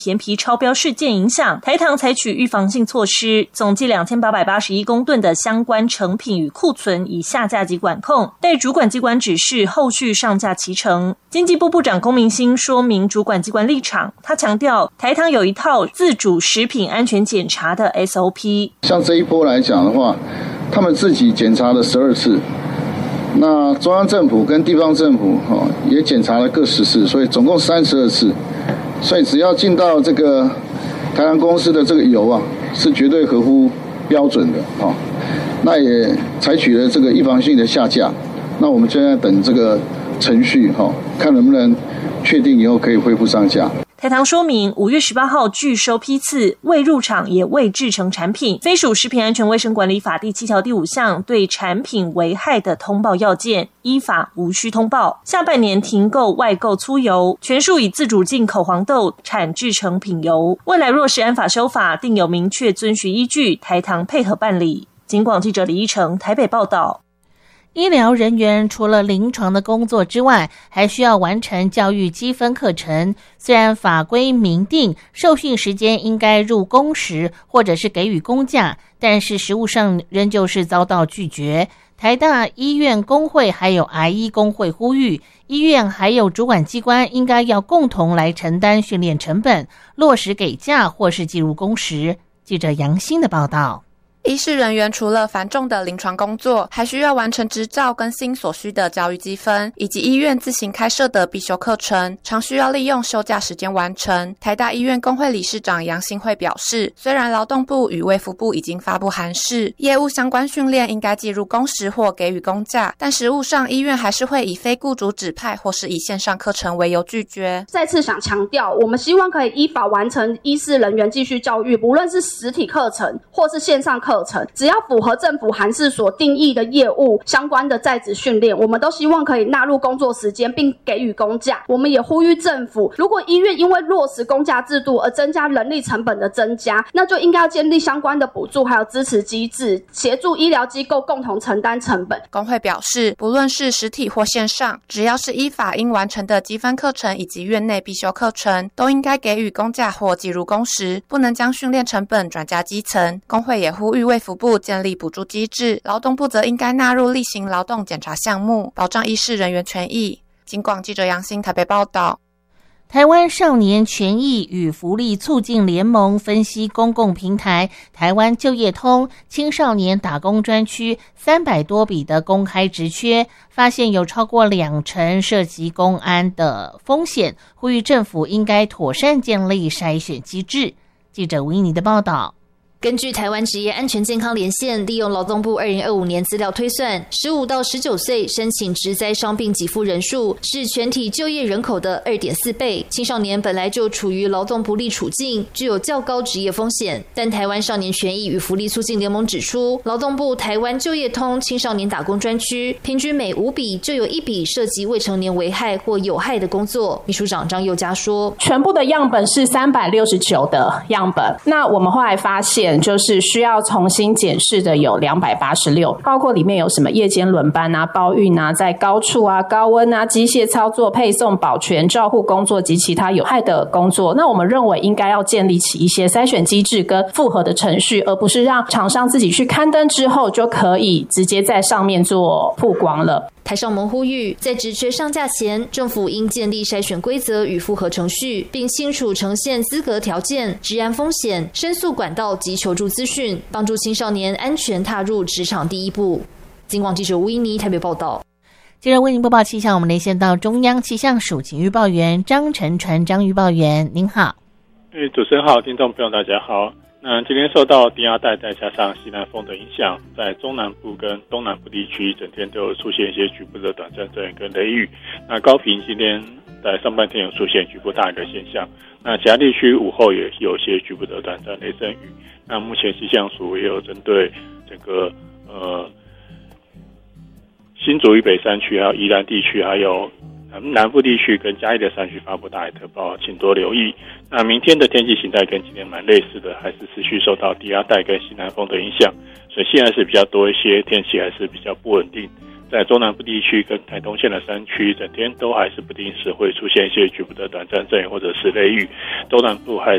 甜皮超标事件影响，台糖采取预防性措施，总计2881公吨的相关成品与库存已下架及管控，待主管机关指示后续上架齐成。经济部部长龚明鑫说明主管机关立场，他强调台糖有一套自主食品安全检查的 SOP。 像这一波来讲的话，他们自己检查了12次，那中央政府跟地方政府也检查了各10次，所以总共32次。所以只要进到这个台糖公司的这个油啊，是绝对合乎标准的那也采取了这个预防性的下架。那我们现在等这个程序看能不能确定以后可以恢复上架。 台糖说明5月18号拒收批次，未入场也未制成产品，非属食品安全卫生管理法第7条第5项对产品危害的通报要件，依法无需通报。下半年停购外购粗油，全数以自主进口黄豆产制成品油。未来若是按法修法，定有明确遵循依据，台糖配合办理。警广记者李依成台北报道。 医疗人员除了临床的工作之外，还需要完成教育积分课程。虽然法规明定受训时间应该入工时或者是给予公假，但是实务上仍旧是遭到拒绝。台大医院工会还有癌医工会呼吁，医院还有主管机关应该要共同来承担训练成本，落实给假或是计入工时。记者杨欣的报道。 医事人员除了繁重的临床工作，还需要完成执照更新所需的教育积分，以及医院自行开设的必修课程，常需要利用休假时间完成。台大医院工会理事长杨新慧表示，虽然劳动部与卫福部已经发布函释，业务相关训练应该计入工时或给予公假，但实务上医院还是会以非雇主指派或是以线上课程为由拒绝。 再次想强调，我们希望可以依法完成医事人员继续教育，无论是实体课程或是线上课程，只要符合政府函释所定义的业务相关的在职训练，我们都希望可以纳入工作时间并给予公假。我们也呼吁政府，如果医院因为落实公假制度而增加人力成本的增加，那就应该要建立相关的补助还有支持机制，协助医疗机构共同承担成本。 工会表示，不论是实体或线上，只要是依法应完成的积分课程以及院内必修课程，都应该给予公假或计入工时，不能将训练成本转嫁基层。工会也呼吁卫福部建立补助机制，劳动部则应该纳入例行劳动检查项目，保障医事人员权益。警广记者杨欣台北报道。 台湾少年权益与福利促进联盟分析公共平台台湾就业通青少年打工专区300多笔的公开职缺，发现有超过20%涉及公安的风险，呼吁政府应该妥善建立筛选机制。记者吴依妮的报道。 根据台湾职业安全健康连线利用劳动部2025年资料推算，15到19岁申请职灾伤病给付人数是全体就业人口的2.4倍。青少年本来就处于劳动不利处境，具有较高职业风险。但台湾少年权益与福利促进联盟指出，劳动部台湾就业通青少年打工专区，平均每5笔就有1笔涉及未成年危害或有害的工作。秘书长张佑嘉说， 全部的样本是369的样本，那我们后来发现就是需要重新检视的有286，包括里面有什么夜间轮班啊、包运啊、在高处啊、高温啊、机械操作、配送、保全、照护工作及其他有害的工作。那我们认为应该要建立起一些筛选机制跟复核的程序，而不是让厂商自己去刊登之后就可以直接在上面做曝光了。 台少盟呼吁，在职缺上架前，政府应建立筛选规则与复核程序，并清楚呈现资格条件、职安风险、申诉管道及求助资讯，帮助青少年安全踏入职场第一步。警广记者吴依妮台北报道。 接着为您播报气象，我们连线到中央气象署请预报员张晨传张预报员，您好。 主持人好，听众朋友大家好。那今天受到低压带再加上西南风的影响，在中南部跟东南部地区整天都有出现一些局部的短暂阵雨跟雷雨。那高屏今天在上半天有出现局部大雨的现象，那其他地区午后也有些局部的短暂雷阵雨。那目前气象署也有针对整个新竹以北山区还有宜兰地区还有南部地区跟嘉义的山区发布大雨特报，请多留意。那明天的天气形态跟今天蛮类似的，还是持续受到低压带跟西南风的影响，所以现在是比较多一些，天气还是比较不稳定。在中南部地区跟台东县的山区，整天都还是不定时会出现一些局部的短暂阵雨或者是雷雨。东南部还